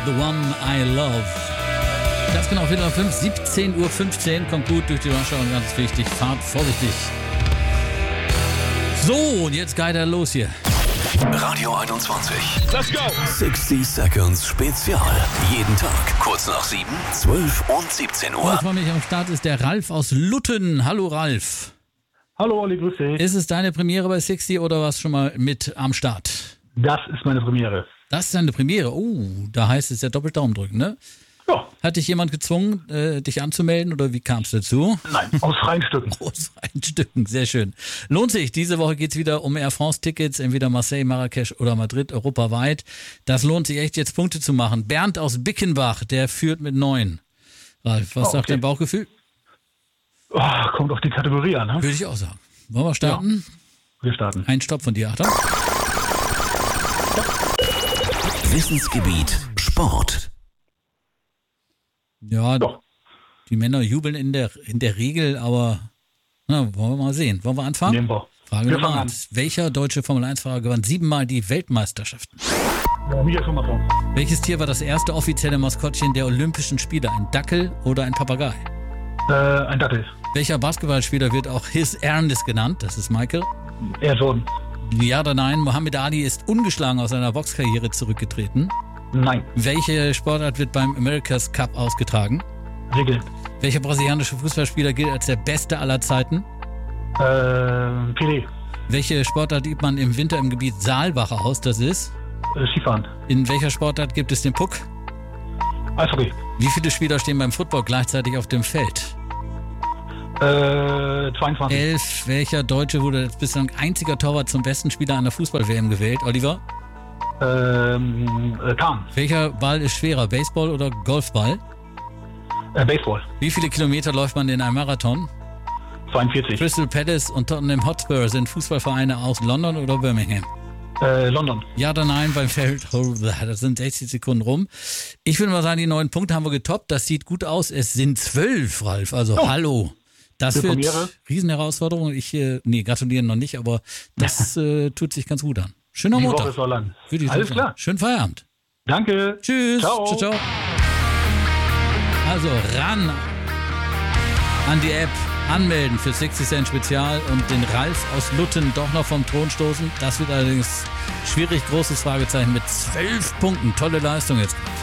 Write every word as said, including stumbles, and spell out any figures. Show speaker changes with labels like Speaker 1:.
Speaker 1: The One I Love. Ganz genau, Viertel nach fünf, siebzehn Uhr fünfzehn, kommt gut durch die Rush und ganz wichtig, fahrt vorsichtig. So, und jetzt geht er los hier.
Speaker 2: Radio einundzwanzig.
Speaker 3: Let's go!
Speaker 2: sechzig Seconds Spezial. Jeden Tag, kurz nach sieben, zwölf und siebzehn Uhr.
Speaker 1: Und vor mich am Start ist der Ralf aus Lutten. Hallo Ralf.
Speaker 4: Hallo Olli, grüß dich.
Speaker 1: Ist es deine Premiere bei sechzig oder warst du schon mal mit am Start?
Speaker 4: Das ist meine Premiere.
Speaker 1: Das ist deine Premiere. Oh, da heißt es ja doppelt Daumen drücken, ne?
Speaker 4: Ja.
Speaker 1: Hat dich jemand gezwungen, äh, dich anzumelden oder wie kam es dazu?
Speaker 4: Nein, aus freien Stücken.
Speaker 1: Aus freien Stücken, sehr schön. Lohnt sich. Diese Woche geht es wieder um Air France-Tickets, entweder Marseille, Marrakesch oder Madrid, europaweit. Das lohnt sich echt, jetzt Punkte zu machen. Bernd aus Bickenbach, der führt mit neun. Ralf, was
Speaker 4: Oh,
Speaker 1: sagt
Speaker 4: okay.
Speaker 1: dein Bauchgefühl?
Speaker 4: Oh, kommt auf die Kategorie an. Ne?
Speaker 1: Würde ich auch sagen. Wollen wir starten?
Speaker 4: Wir starten.
Speaker 1: Ein Stopp von dir, Achtung.
Speaker 2: Wissensgebiet Sport.
Speaker 1: Ja,
Speaker 4: Doch.
Speaker 1: die Männer jubeln in der, in der Regel, aber na, wollen wir mal sehen. Wollen wir anfangen?
Speaker 4: Nehmen wir.
Speaker 1: Frage
Speaker 4: Wir
Speaker 1: Nummer
Speaker 4: fangen
Speaker 1: eins. Welcher deutsche Formel eins Fahrer gewann siebenmal die Weltmeisterschaften?
Speaker 4: Ja, Michael Schumacher.
Speaker 1: Welches Tier war das erste offizielle Maskottchen der Olympischen Spiele? Ein Dackel oder ein Papagei?
Speaker 4: Äh, ein Dackel.
Speaker 1: Welcher Basketballspieler wird auch His Ernest genannt? Das ist Michael.
Speaker 4: Air Jordan.
Speaker 1: Ja oder nein? Muhammad Ali ist ungeschlagen aus seiner Boxkarriere zurückgetreten.
Speaker 4: Nein.
Speaker 1: Welche Sportart wird beim America's Cup ausgetragen?
Speaker 4: Regeln.
Speaker 1: Welcher brasilianische Fußballspieler gilt als der Beste aller Zeiten?
Speaker 4: Äh, Pelé.
Speaker 1: Welche Sportart übt man im Winter im Gebiet Saalbach aus? Das ist?
Speaker 4: Äh, Skifahren.
Speaker 1: In welcher Sportart gibt es den Puck?
Speaker 4: Eishockey.
Speaker 1: Wie viele Spieler stehen beim Football gleichzeitig auf dem Feld?
Speaker 4: Äh, zweiundzwanzig.
Speaker 1: Elf. Welcher Deutsche wurde als bislang einziger Torwart zum besten Spieler einer Fußball-W M gewählt? Oliver?
Speaker 4: Ähm, äh, Kahn.
Speaker 1: Welcher Ball ist schwerer, Baseball oder Golfball?
Speaker 4: Äh, Baseball.
Speaker 1: Wie viele Kilometer läuft man in einem Marathon?
Speaker 4: zweiundvierzig.
Speaker 1: Crystal Palace und Tottenham Hotspur sind Fußballvereine aus London oder Birmingham?
Speaker 4: Äh, London.
Speaker 1: Ja oder nein beim Feld? Das sind sechzig Sekunden rum. Ich würde mal sagen, die neun Punkte haben wir getoppt. Das sieht gut aus. Es sind zwölf, Ralf. Also
Speaker 4: Oh.
Speaker 1: hallo. Das
Speaker 4: Für
Speaker 1: wird
Speaker 4: Premiere.
Speaker 1: Riesenherausforderung. Ich, äh, nee, gratulieren noch nicht, aber das äh, tut sich ganz gut an. Schöner
Speaker 4: Die Woche
Speaker 1: Montag.
Speaker 4: ist noch lang.
Speaker 1: Würde ich
Speaker 4: Alles
Speaker 1: so
Speaker 4: klar.
Speaker 1: sagen. Schönen Feierabend.
Speaker 4: Danke.
Speaker 1: Tschüss.
Speaker 4: Ciao.
Speaker 1: Ciao, ciao. Also ran an die App, anmelden für sechzig Cent Spezial und den Ralf aus Lutten doch noch vom Thron stoßen. Das wird allerdings schwierig, großes Fragezeichen mit zwölf Punkten. Tolle Leistung jetzt.